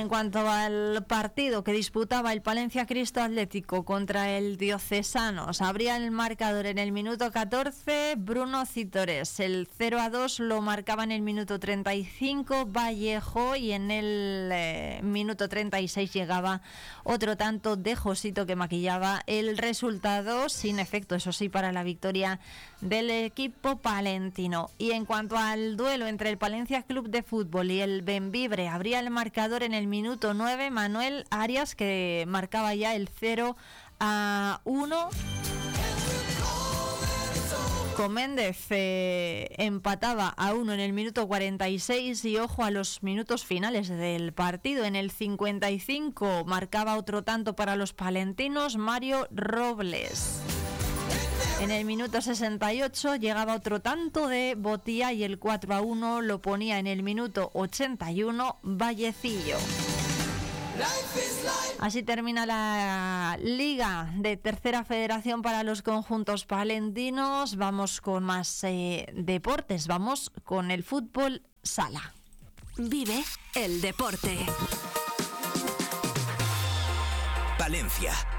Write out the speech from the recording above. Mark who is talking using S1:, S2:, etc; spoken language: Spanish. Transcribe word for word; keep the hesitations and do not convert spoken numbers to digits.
S1: en cuanto al partido que disputaba el Palencia Cristo Atlético contra el Diocesanos, abría el marcador en el minuto catorce Bruno Citores. El cero a dos lo marcaba en el minuto treinta y cinco Vallejo, y en el eh, minuto treinta y seis llegaba otro tanto de Josito que maquillaba el resultado, sin efecto, eso sí, para la victoria del equipo palentino. Y en cuanto al duelo entre el Palencia Club de Fútbol y el Bembibre, abría el marcador en el minuto nueve Manuel Arias, que marcaba ya el cero a uno. Con Méndez eh, empataba a uno en el minuto cuarenta y seis, y ojo a los minutos finales del partido. En el cincuenta y cinco marcaba otro tanto para los palentinos Mario Robles. En el minuto sesenta y ocho llegaba otro tanto de Botía, y el cuatro a uno lo ponía en el minuto ochenta y uno Vallecillo. Así termina la Liga de Tercera Federación para los conjuntos palentinos. Vamos con más eh, deportes, vamos con el fútbol sala.
S2: Vive el deporte.
S3: Palencia.